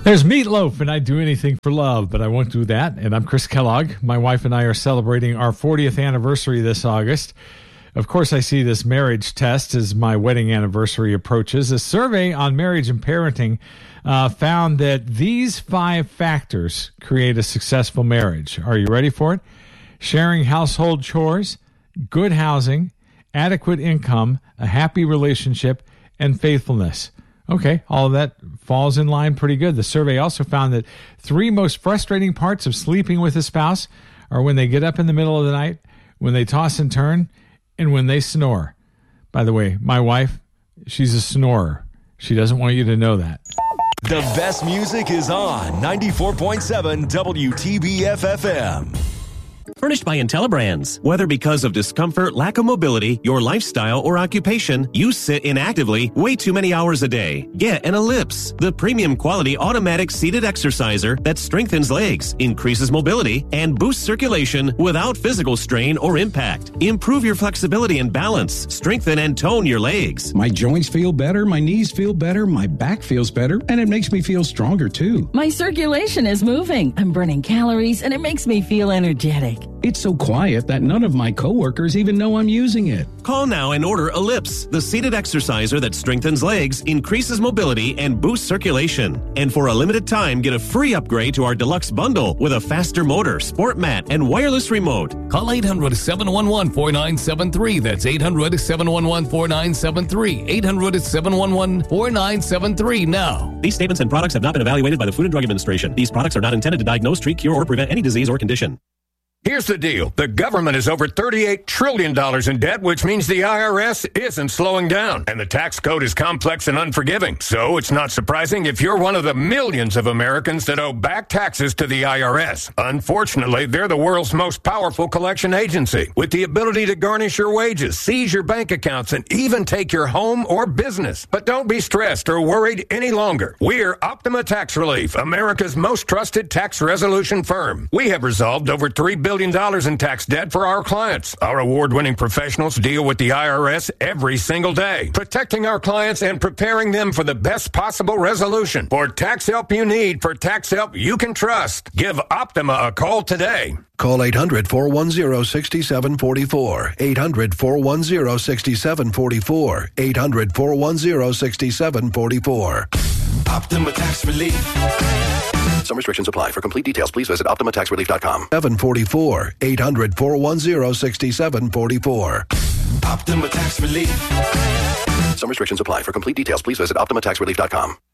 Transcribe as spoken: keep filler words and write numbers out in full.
There's Meatloaf, and I'd do anything for love, but I won't do that. And I'm Chris Kellogg. My wife and I are celebrating our fortieth anniversary this August. Of course, I see this marriage test as my wedding anniversary approaches. A survey on marriage and parenting uh, found that these five factors create a successful marriage. Are you ready for it? Sharing household chores, good housing, adequate income, a happy relationship, and faithfulness. Okay, all of that falls in line pretty good. The survey also found that three most frustrating parts of sleeping with a spouse are when they get up in the middle of the night, when they toss and turn, and when they snore. By the way, my wife, she's a snorer. She doesn't want you to know that. The best music is on ninety-four point seven W T B F F M. Furnished by IntelliBrands. Whether because of discomfort, lack of mobility, your lifestyle, or occupation, you sit inactively way too many hours a day. Get an Ellipse, the premium quality automatic seated exerciser that strengthens legs, increases mobility, and boosts circulation without physical strain or impact. Improve your flexibility and balance. Strengthen and tone your legs. My joints feel better, my knees feel better, my back feels better, and it makes me feel stronger too. My circulation is moving. I'm burning calories, and it makes me feel energetic. It's so quiet that none of my coworkers even know I'm using it. Call now and order Ellipse, the seated exerciser that strengthens legs, increases mobility, and boosts circulation. And for a limited time, get a free upgrade to our deluxe bundle with a faster motor, sport mat, and wireless remote. Call eight hundred, seven one one, four nine seven three. That's eight hundred, seven one one, four nine seven three. eight hundred, seven one one, four nine seven three now. These statements and products have not been evaluated by the Food and Drug Administration. These products are not intended to diagnose, treat, cure, or prevent any disease or condition. Here's the deal. The government is over thirty-eight trillion dollars in debt, which means the I R S isn't slowing down. And the tax code is complex and unforgiving. So it's not surprising if you're one of the millions of Americans that owe back taxes to the I R S. Unfortunately, they're the world's most powerful collection agency, with the ability to garnish your wages, seize your bank accounts, and even take your home or business. But don't be stressed or worried any longer. We're Optima Tax Relief, America's most trusted tax resolution firm. We have resolved over three billion dollars in tax debt for our clients. Our award-winning professionals deal with the I R S every single day, protecting our clients and preparing them for the best possible resolution. For tax help you need, for tax help you can trust, give Optima a call today. Call eight hundred, four one zero, six seven four four. eight hundred, four one zero, six seven four four. eight hundred, four one zero, six seven four four. Optima Tax Relief. Some restrictions apply. For complete details, please visit optima tax relief dot com. seven four four. eight hundred, four one zero, six seven four four. Optima Tax Relief. Some restrictions apply. For complete details, please visit optima tax relief dot com.